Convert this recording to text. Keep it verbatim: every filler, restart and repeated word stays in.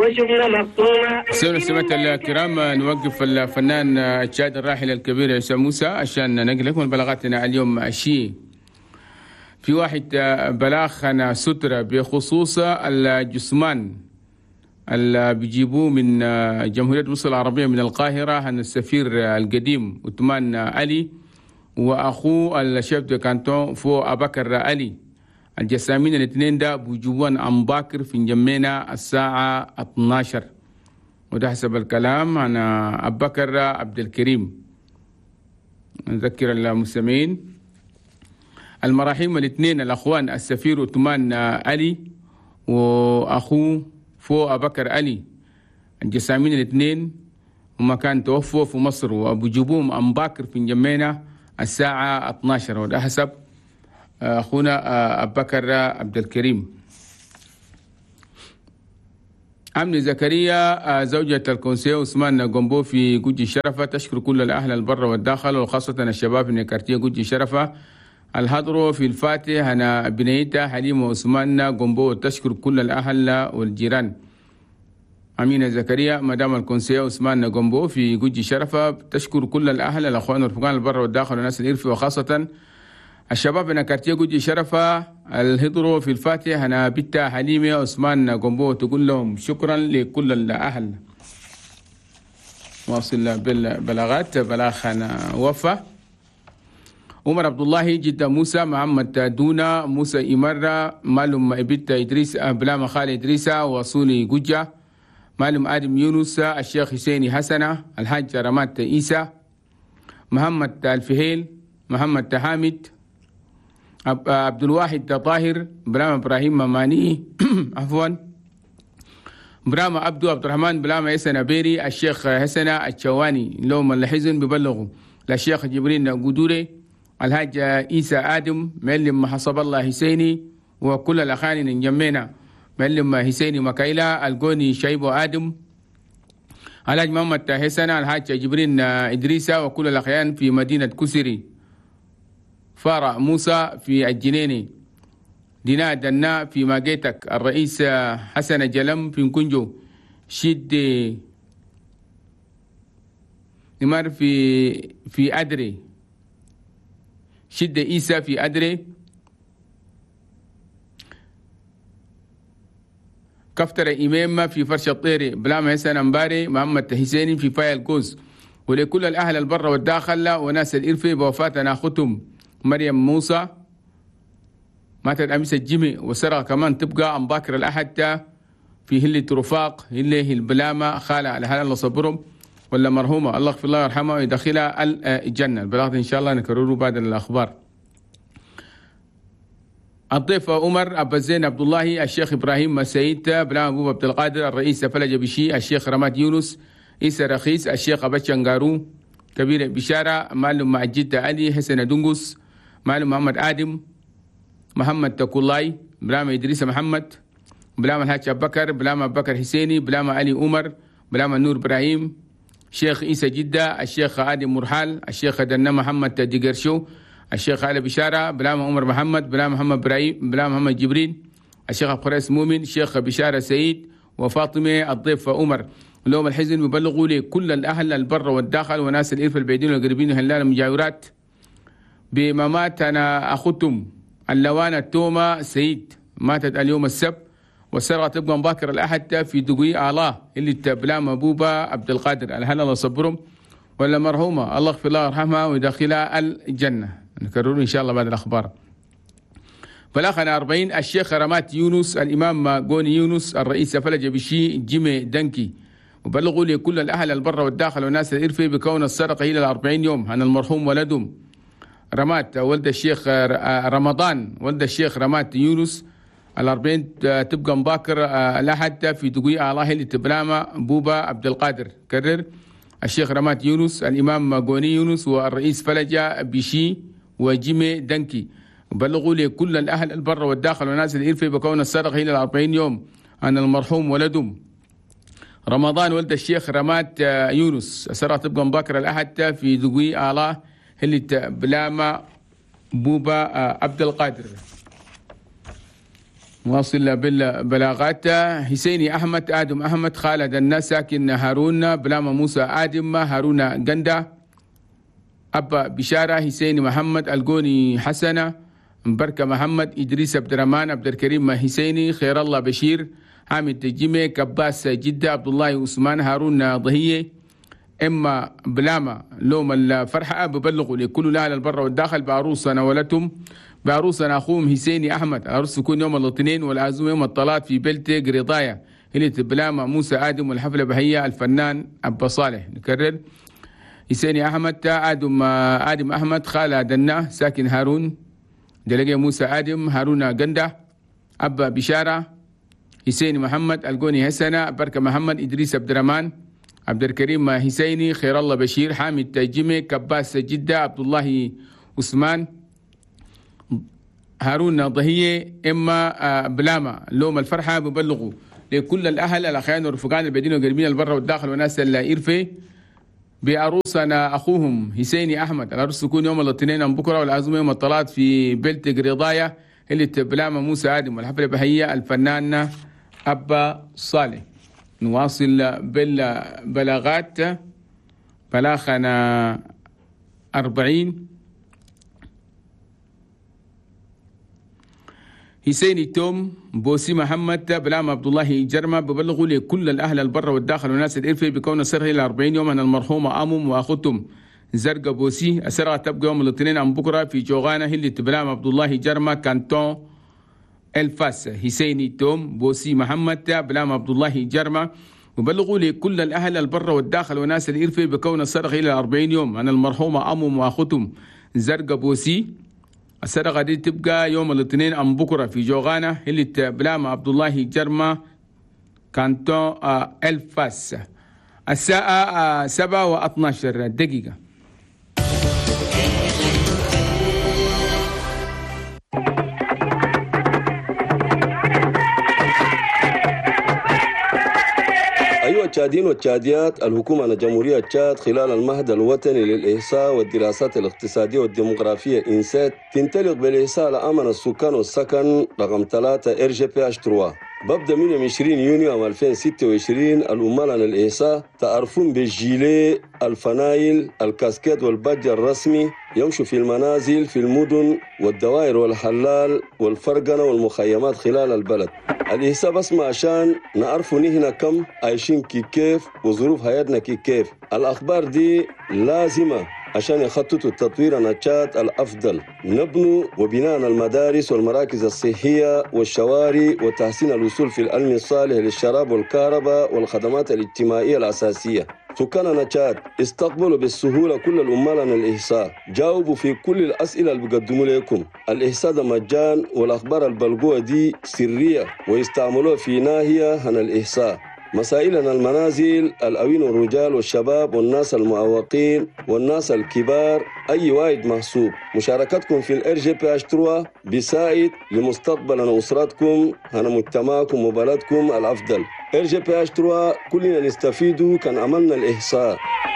وشفنا مقطوعة. سيدنا سمعت الكرام، نوقف الفنان الشاهد الراحل الكبير عيسى موسى عشان نقل لكم بلاغاتنا اليوم. الشيء في واحد بلاغنا سترة بخصوص الجثمان اللي بيجيبوه من جمهورية مصر العربية من القاهرة عن السفير القديم عثمان علي وأخوه الشيف دو كانتون فو أبكر علي. الجسامين الاثنين ده بيجيبوان عن باكر في جمينا الساعة اثناشر، وده حسب الكلام عن أبكر عبد الكريم. نذكر المستمعين المراحيم الاثنين الأخوان السفير عثمان علي وأخوه فو أبكر علي، الجسامين الاثنين هما كان توفوا في مصر وبيجيبوهم عن باكر في جمينا الساعة اثناشر، وده حسب أخونا أبكر عبد الكريم. أمني زكريا زوجة الكونسيو عثمان قنبو في جوجي شرفة تشكر كل الأهل البر والداخل وخاصة الشباب من كارتيه جوجي شرفة الحضروا في الفاتح أنا بنيتها حليمة عثمان قنبو تشكر كل الأهل والجيران. أمينة زكريا مدام الكونسيو عثمان قنبو في جوجي شرفة تشكر كل الأهل الأخوان والرفقان البر والداخل والناس الإرفي وخاصة الشباب من كارتيه جوجي شرفة الهضروا في الفاتح أنا بنتها حليمة عثمان قنبو تقول لهم شكرا لكل الأهل. واصل بالبلاغات بلاغنا وفى عمر عبد الله جدة موسى محمد دونا موسى إمرة معلوم بنت إدريس بلام خالد إدريس وصولي جوجا معلوم آدم يونس الشيخ حسيني حسنة الحاج رمات إيسى محمد الفهيل محمد حامد عبد الواحد طاهر بلام إبراهيم مماني عفوا برام عبدو عبد الرحمن بلام حسن بيري الشيخ حسن الشواني لهم الحزن ببلغوا للشيخ جبريل قدوري الحاج عيسى آدم معلم حسب الله حسيني وكل الأخوان نجمينا معلم حسيني مكايلا القوني شيبو آدم الحاج محمد حسن الحاج جبريل إدريسة وكل الأخيان في مدينة كسري فارع موسى في الجنيني دينا دنا في ماجيتك الرئيس حسن جلم في نكونجو شد نمر في في أدري شد إيسا في أدري كفتر إمام في فرش الطيري بلام حسن أمباري محمد حسيني في فايل كوز. ولكل الأهل البر والداخل وناس الإرفي بوفاتنا ختم مريم موسى ماتت أمس الجمي وسرى كمان تبقى عن باكر الأحد في هلة رفاق هلة البلامة خالة على هلا الله صبرهم ولا مرحومة الله يغفر الله ويرحمها ويدخلها الجنة. البلاغ إن شاء الله نكرره بعد الأخبار. الضيف عمر أبا زين عبد الله الشيخ إبراهيم مسيد بلام أبو عبد القادر الرئيس فلج بشي الشيخ رماد يونس إيسا رخيص الشيخ أبا شنغارو كبير بشارة معلم مع جدة علي حسن دنقس معلم محمد آدم محمد تكولاي بلام إدريس محمد بلام الحاج أبو بكر بلام أبو بكر حسيني بلام علي عمر بلام النور إبراهيم الشيخ عيسى جدة الشيخ آدم مرحال الشيخ دنا محمد ديقرشو الشيخ علي بشارة بلام عمر محمد بلام محمد إبراهيم بلام محمد جبريل الشيخ أبو قريس مؤمن الشيخ بشارة سعيد وفاطمة الضيف عمر. لهم الحزن ببلغوا لكل الأهل البر والداخل وناس الإرث البعيدين والقريبين وهلال المجاورات بممات أنا أخوتم اللوان التومة سيد ماتت اليوم السبت والسرعة تبقى مباكر الأحد في دقوي آله اللي تبلام أبوبا عبد القادر الهلا الله صبرهم ولا مرحومة الله يغفر الله ويرحمها ويدخلها الجنة. نكرر إن شاء الله بعد الأخبار. فالأخنا أربعين الشيخ رمات يونس الإمام قوني يونس الرئيس فلج بشي جيمي دنكي وبلغوا لكل الأهل البر والداخل والناس الإرفي بكون السرقة إلى الأربعين يوم عن المرحوم ولدهم رمات ولد الشيخ رمضان ولد الشيخ رمات يونس الأربعين تبقى مباكر الأحد في دقوي الله اللي تبلامة بوبا عبد القادر. كرر الشيخ رمات يونس الإمام قوني يونس والرئيس فلجة بشي وجيمي دنكي وبلغوا لكل الأهل البر والداخل والناس الإرفي بكون السرقة إلى الأربعين يوم عن المرحوم ولدهم رمضان ولد الشيخ رمات يونس. السرعة تبقى مباكر الأحد في دقوي آله اللي بلامة بوبا عبد القادر. واصل بالبلاغات. حسيني أحمد آدم أحمد خالد الناس ساكن هارون بلام موسى آدم هارون قندا أبا بشارة حسيني محمد القوني حسنة بركة محمد إدريس عبد الرحمن عبد الكريم حسيني خير الله بشير حامد تجيمي كباس جدة عبد الله عثمان هارون ضهية إما بلامة لوم الفرحة ببلغوا لكل أهل البر والداخل بعروسنا ولتم بعروسنا أخوهم حسيني أحمد عروس تكون يوم الاثنين والعزومة يوم الطلات في بلتة قريضاية هلة بلامة موسى آدم والحفلة بهية الفنان أبا صالح. نكرر حسيني أحمد آدم آدم أحمد خالة دنا ساكن هارون دلقي موسى آدم هارون قندة أبا بشارة حسيني محمد القوني حسنة بركة محمد إدريس عبد الرحمن عبد الكريم حسيني خير الله بشير حامد تجمي كباس جدة عبد الله عثمان هارون ضهية إما بلامة لوم الفرحة ببلغوا لكل الأهل الأخيان والرفقان البدين والقريبين البر والداخل وناس الإرفي بعروسنا أخوهم حسيني أحمد العروس تكون يوم الاثنين من بكرة والعزومة يوم الطلات في بلت قريضاية اللي بلامة موسى آدم والحفلة بهية الفنان أبا صالح. نواصل بالبلاغات. بلاغنا أربعين حسيني توم بوسي محمد بلام عبد الله جرمة ببلغوا لكل الأهل البر والداخل والناس الإرفي بكون سره إلى أربعين يوم أن المرحومة أمم وأخوتم زرقة بوسي أسرها تبقى يوم الاثنين عن بكرة في جوغانا هلي بلام عبد الله جرمة كانتون الفاس. حسيني توم بوسي محمد بلام عبد الله جرمة وبلغوا لكل الأهل البر والداخل وناس الإرفي بكون السرغ إلى أربعين يوم أن المرحومة أمم وأخوتم زرقة بوسي السرقة دي تبقى يوم الاثنين أم بكرة في جوغانا اللي بلام عبد الله جرمة كانتون الفاس الساعة سبعة واثنى عشر دقيقة. أيها التشاديين والتشاديات، الحكومة الجمهورية تشاد خلال المهد الوطني للإحصاء والدراسات الاقتصادية والديمغرافية إنسات تنطلق بالإحصاء لأمن السكان والسكن رقم ثلاثة إر جي بي إتش ثلاثة. ببدأ من عشرين يونيو عام ألفين وستة وعشرين الأمال عن الإحصاء تعرفون بالجيلي الفنايل الكاسكيت والبادج الرسمي يمشوا في المنازل في المدن والدوائر والحلال والفرقنة والمخيمات خلال البلد. الإحصاء بس ما عشان نعرفوا نحن كم عايشين كي كيف وظروف حياتنا كي كيف. الأخبار دي لازمة عشان يخططوا التطوير النشاط الأفضل، نبنوا وبناء المدارس والمراكز الصحية والشوارع وتحسين الوصول في العلم الصالح للشراب والكهرباء والخدمات الاجتماعية الأساسية. سكان نشاط استقبلوا بالسهولة كل الأمال عن الإحصاء، جاوبوا في كل الأسئلة اللي بيقدموا لكم. الإحصاء ده مجان والأخبار البلغوة دي سرية ويستعملوها في ناحية عن الإحصاء. مسائلنا المنازل، الأوين والرجال والشباب والناس المعوقين والناس الكبار، أي واحد محسوب. مشاركتكم في الإر جي بي إتش ثلاثة بيساعد لمستقبل أسرتكم هنا مجتمعكم وبلدكم الأفضل. إر جي بي إتش ثلاثة كلنا نستفيدوا كان عملنا الإحصاء.